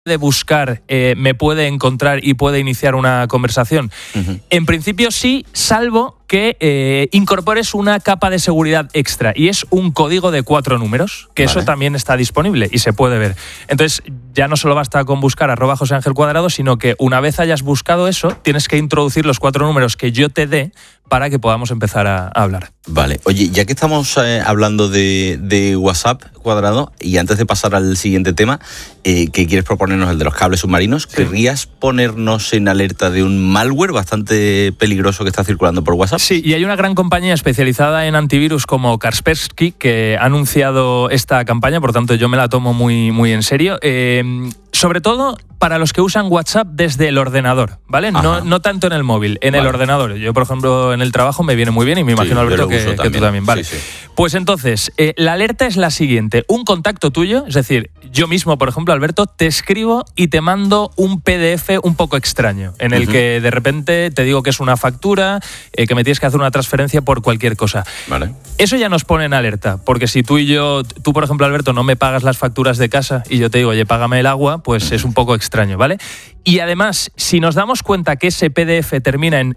de buscar me puede encontrar y puede iniciar una conversación? En principio sí, salvo que incorpores una capa de seguridad extra, y es un código de 4 números, que eso también está disponible y se puede ver. Entonces ya no solo basta con buscar @JoseAngelCuadrado, sino que una vez hayas buscado eso, tienes que introducir los 4 números que yo te dé para que podamos empezar a hablar. Vale. Oye, ya que estamos hablando de WhatsApp, Cuadrado, y antes de pasar al siguiente tema, que quieres proponernos, el de los cables submarinos, sí. ¿Querrías ponernos en alerta de un malware bastante peligroso que está circulando por WhatsApp? Sí, y hay una gran compañía especializada en antivirus como Kaspersky que ha anunciado esta campaña, por tanto yo me la tomo muy, muy en serio. Sobre todo para los que usan WhatsApp desde el ordenador, ¿vale? No tanto en el móvil, en el ordenador. Yo, por ejemplo, en el trabajo me viene muy bien y me imagino, Alberto, que tú también. Vale. Sí. Pues entonces, la alerta es la siguiente. Un contacto tuyo, es decir, yo mismo, por ejemplo, Alberto, te escribo y te mando un PDF un poco extraño, en el que de repente te digo que es una factura, que me tienes que hacer una transferencia por cualquier cosa. Vale. Eso ya nos pone en alerta, porque si tú, por ejemplo, Alberto, no me pagas las facturas de casa y yo te digo, oye, págame el agua, pues es un poco extraño, ¿vale? Y además, si nos damos cuenta que ese PDF termina en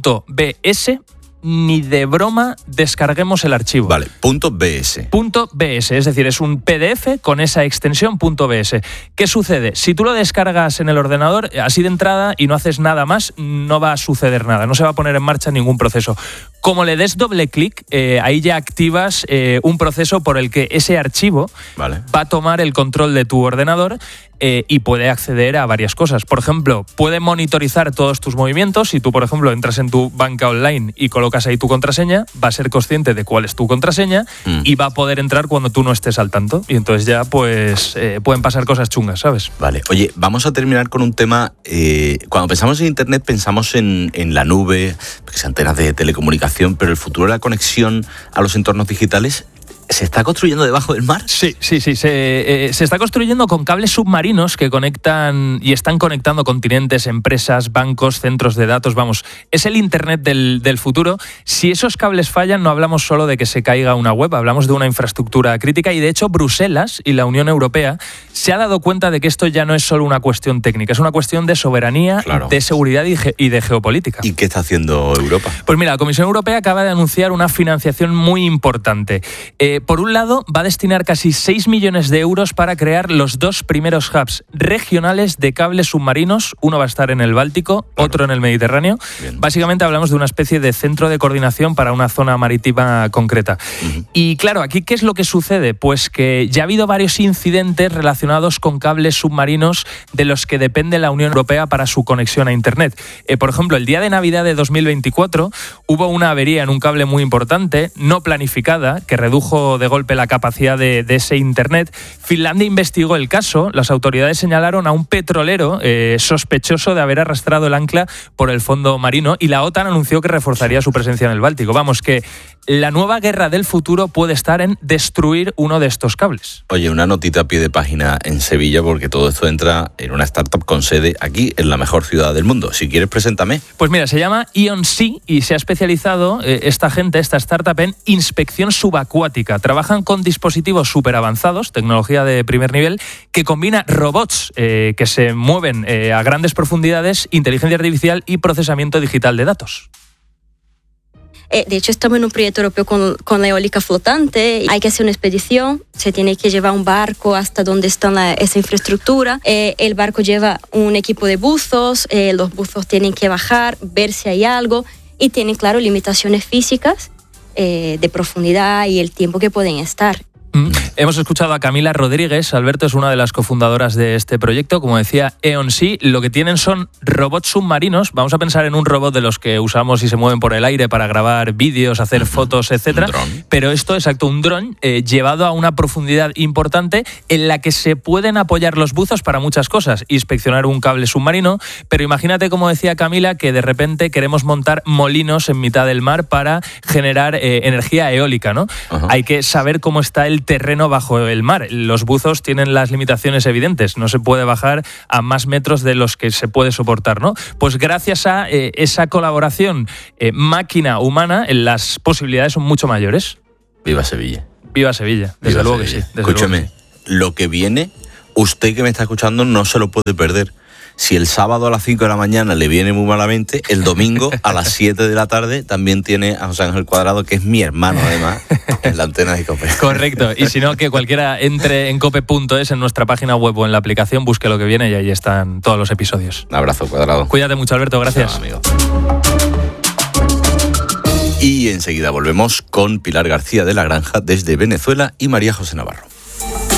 .bs, ni de broma descarguemos el archivo. Vale, .bs. .bs, es decir, es un PDF con esa extensión .bs. ¿Qué sucede? Si tú lo descargas en el ordenador, así de entrada, y no haces nada más, no va a suceder nada, no se va a poner en marcha ningún proceso. Como le des doble clic, ahí ya activas un proceso por el que ese archivo va a tomar el control de tu ordenador y puede acceder a varias cosas. Por ejemplo, puede monitorizar todos tus movimientos. Si tú, por ejemplo, entras en tu banca online y colocas ahí tu contraseña, va a ser consciente de cuál es tu contraseña y va a poder entrar cuando tú no estés al tanto. Y entonces ya pues pueden pasar cosas chungas, ¿sabes? Vale. Oye, vamos a terminar con un tema. Cuando pensamos en Internet pensamos en la nube, antenas de telecomunicación, pero el futuro de la conexión a los entornos digitales ¿se está construyendo debajo del mar? Sí. Se está construyendo con cables submarinos que conectan y están conectando continentes, empresas, bancos, centros de datos. Vamos, es el Internet del futuro. Si esos cables fallan, no hablamos solo de que se caiga una web, hablamos de una infraestructura crítica. Y de hecho, Bruselas y la Unión Europea se ha dado cuenta de que esto ya no es solo una cuestión técnica, es una cuestión de soberanía, de seguridad y de geopolítica. ¿Y qué está haciendo Europa? Pues mira, la Comisión Europea acaba de anunciar una financiación muy importante. Por un lado, va a destinar casi 6 millones de euros para crear los 2 primeros hubs regionales de cables submarinos. Uno va a estar en el Báltico, otro en el Mediterráneo. Bien. Básicamente hablamos de una especie de centro de coordinación para una zona marítima concreta. Y claro, aquí ¿qué es lo que sucede? Pues que ya ha habido varios incidentes relacionados con cables submarinos de los que depende la Unión Europea para su conexión a Internet. Por ejemplo, el día de Navidad de 2024 hubo una avería en un cable muy importante, no planificada, que redujo de golpe la capacidad de ese Internet. Finlandia investigó el caso. Las autoridades señalaron a un petrolero sospechoso de haber arrastrado el ancla por el fondo marino, y la OTAN anunció que reforzaría su presencia en el Báltico. Vamos, que la nueva guerra del futuro puede estar en destruir uno de estos cables. Oye, una notita a pie de página en Sevilla, porque todo esto entra en una startup con sede aquí, en la mejor ciudad del mundo. Si quieres, preséntame. Pues mira, se llama IonSea y se ha especializado esta startup, en inspección subacuática. Trabajan con dispositivos súper avanzados, tecnología de primer nivel, que combina robots que se mueven a grandes profundidades, inteligencia artificial y procesamiento digital de datos. De hecho, estamos en un proyecto europeo con la eólica flotante. Hay que hacer una expedición, se tiene que llevar un barco hasta donde está esa infraestructura. El barco lleva un equipo de buzos, los buzos tienen que bajar, ver si hay algo, y tienen, claro, limitaciones físicas de profundidad y el tiempo que pueden estar. Hemos escuchado a Camila Rodríguez. Alberto es una de las cofundadoras de este proyecto. Como decía, IonSea, lo que tienen son robots submarinos. Vamos a pensar en un robot de los que usamos y se mueven por el aire para grabar vídeos, hacer fotos, etcétera. Pero esto, exacto, un dron llevado a una profundidad importante en la que se pueden apoyar los buzos para muchas cosas. Inspeccionar un cable submarino, pero imagínate, como decía Camila, que de repente queremos montar molinos en mitad del mar para generar energía eólica, ¿no? Hay que saber cómo está el terreno bajo el mar. Los buzos tienen las limitaciones evidentes, no se puede bajar a más metros de los que se puede soportar, ¿no? Pues gracias a esa colaboración máquina-humana, las posibilidades son mucho mayores. Viva Sevilla. Viva Sevilla, desde luego que sí. Escúchame, lo que viene usted que me está escuchando no se lo puede perder. Si el sábado a las 5 de la mañana le viene muy malamente, el domingo a las 7 de la tarde también tiene a José Ángel Cuadrado, que es mi hermano además, en la antena de COPE. Correcto, y si no, que cualquiera entre en cope.es, en nuestra página web o en la aplicación, busque lo que viene y ahí están todos los episodios. Un abrazo, Cuadrado. Cuídate mucho, Alberto, gracias. Chao, amigo. Y enseguida volvemos con Pilar García de la Granja desde Venezuela y María José Navarro.